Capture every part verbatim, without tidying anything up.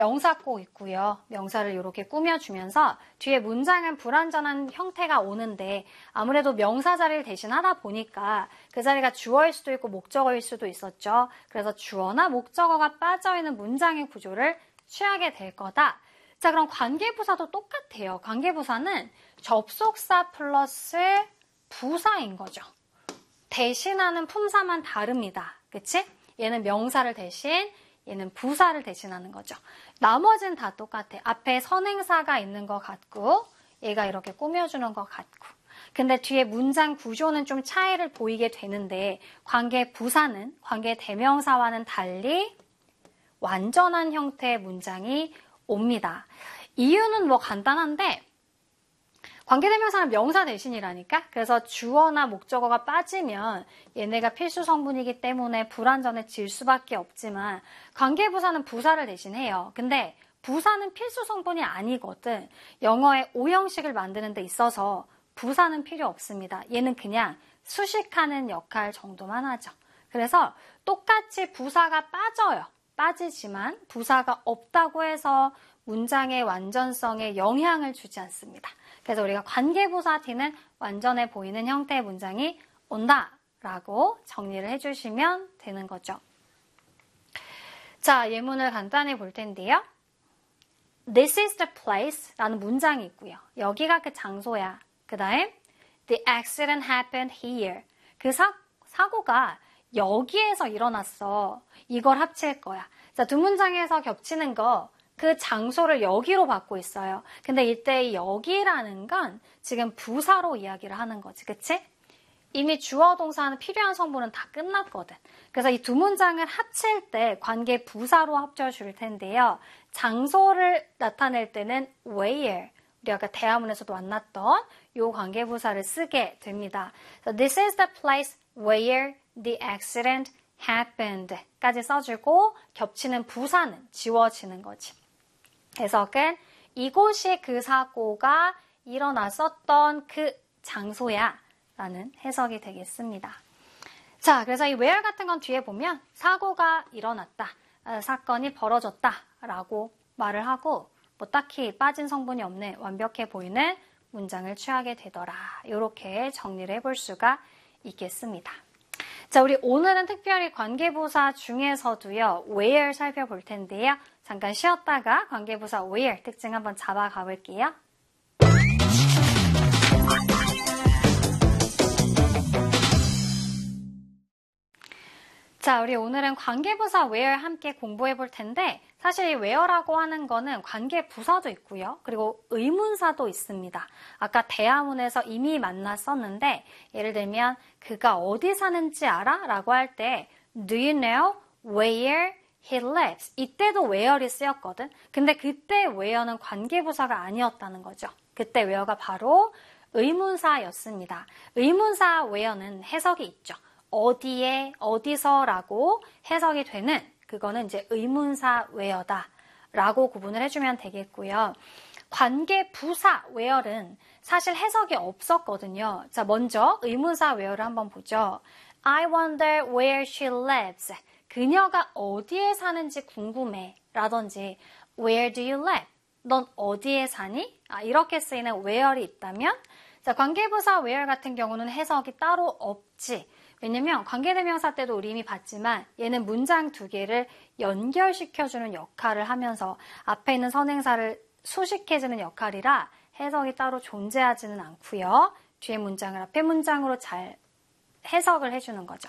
명사 꼭 있고요. 명사를 이렇게 꾸며주면서 뒤에 문장은 불완전한 형태가 오는데 아무래도 명사 자리를 대신하다 보니까 그 자리가 주어일 수도 있고 목적어일 수도 있었죠. 그래서 주어나 목적어가 빠져있는 문장의 구조를 취하게 될 거다. 자, 그럼 관계부사도 똑같아요. 관계부사는 접속사 플러스 부사인 거죠. 대신하는 품사만 다릅니다. 그치? 얘는 명사를 대신, 얘는 부사를 대신하는 거죠. 나머지는 다 똑같아. 앞에 선행사가 있는 것 같고 얘가 이렇게 꾸며주는 것 같고. 근데 뒤에 문장 구조는 좀 차이를 보이게 되는데 관계부사는 관계대명사와는 달리 완전한 형태의 문장이 옵니다. 이유는 뭐 간단한데 관계대명사는 명사 대신이라니까. 그래서 주어나 목적어가 빠지면 얘네가 필수 성분이기 때문에 불완전해질 수밖에 없지만 관계부사는 부사를 대신해요. 근데 부사는 필수 성분이 아니거든. 영어의 오형식을 만드는 데 있어서 부사는 필요 없습니다. 얘는 그냥 수식하는 역할 정도만 하죠. 그래서 똑같이 부사가 빠져요. 빠지지만 부사가 없다고 해서 문장의 완전성에 영향을 주지 않습니다. 그래서 우리가 관계부사 뒤는 완전해 보이는 형태의 문장이 온다라고 정리를 해주시면 되는 거죠. 자, 예문을 간단히 볼 텐데요. This is the place 라는 문장이 있고요. 여기가 그 장소야. 그 다음 The accident happened here. 그 사, 사고가 여기에서 일어났어. 이걸 합칠 거야. 자, 두 문장에서 겹치는 거 그 장소를 여기로 받고 있어요. 근데 이때 여기라는 건 지금 부사로 이야기를 하는 거지. 그치? 이미 주어 동사는 필요한 성분은 다 끝났거든. 그래서 이 두 문장을 합칠 때 관계 부사로 합쳐줄 텐데요. 장소를 나타낼 때는 where, 우리 아까 대화문에서도 만났던 이 관계 부사를 쓰게 됩니다. So this is the place where the accident happened 까지 써주고 겹치는 부사는 지워지는 거지. 해석은 이곳이 그 사고가 일어났었던 그 장소야 라는 해석이 되겠습니다. 자, 그래서 이 where 같은 건 뒤에 보면 사고가 일어났다, 사건이 벌어졌다 라고 말을 하고 뭐 딱히 빠진 성분이 없는 완벽해 보이는 문장을 취하게 되더라. 이렇게 정리를 해볼 수가 있겠습니다. 자, 우리 오늘은 특별히 관계부사 중에서도요, where 살펴볼 텐데요. 잠깐 쉬었다가 관계부사 where 특징 한번 잡아가 볼게요. 자, 우리 오늘은 관계부사 where 함께 공부해 볼 텐데 사실 이 where라고 하는 거는 관계부사도 있고요. 그리고 의문사도 있습니다. 아까 대화문에서 이미 만났었는데 예를 들면 그가 어디 사는지 알아? 라고 할 때 Do you know where he lives? 이때도 where이 쓰였거든. 근데 그때 where는 관계부사가 아니었다는 거죠. 그때 where가 바로 의문사였습니다. 의문사 where는 해석이 있죠. 어디에, 어디서라고 해석이 되는 그거는 이제 의문사 where다 라고 구분을 해주면 되겠고요. 관계 부사 where는 사실 해석이 없었거든요. 자, 먼저 의문사 where를 한번 보죠. I wonder where she lives. 그녀가 어디에 사는지 궁금해 라든지 Where do you live? 넌 어디에 사니? 아, 이렇게 쓰이는 where이 있다면 자, 관계부사 where 같은 경우는 해석이 따로 없지. 왜냐면 관계대명사 때도 우리 이미 봤지만 얘는 문장 두 개를 연결시켜주는 역할을 하면서 앞에 있는 선행사를 수식해주는 역할이라 해석이 따로 존재하지는 않고요. 뒤에 문장을 앞에 문장으로 잘 해석을 해주는 거죠.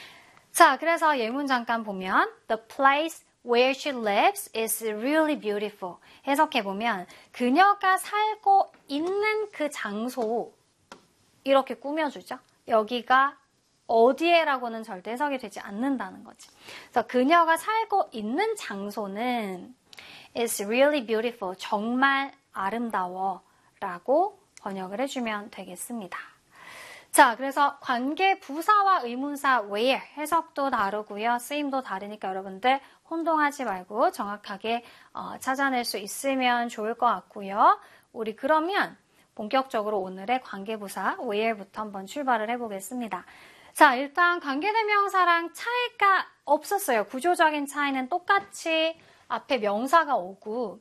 자, 그래서 예문 잠깐 보면 The place where she lives is really beautiful. 해석해보면 그녀가 살고 있는 그 장소 이렇게 꾸며주죠. 여기가 어디에라고는 절대 해석이 되지 않는다는 거지. 그래서 그녀가 살고 있는 장소는 is really beautiful. 정말 아름다워 라고 번역을 해주면 되겠습니다. 자, 그래서 관계 부사와 의문사 where 해석도 다르고요. 쓰임도 다르니까 여러분들 혼동하지 말고 정확하게 어, 찾아낼 수 있으면 좋을 것 같고요. 우리 그러면 본격적으로 오늘의 관계부사 where부터 한번 출발을 해보겠습니다. 자, 일단 관계대명사랑 차이가 없었어요. 구조적인 차이는 똑같이 앞에 명사가 오고